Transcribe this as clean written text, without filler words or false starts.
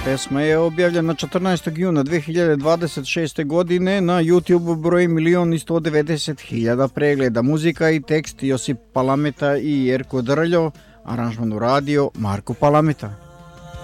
Pesma je objavljena 14. juna 2026. godine, na YouTube broji 1.190.000 pregleda. Muzika i tekst Josip Palameta i Jerko Drljo, aranžman uradio Marko Palameta.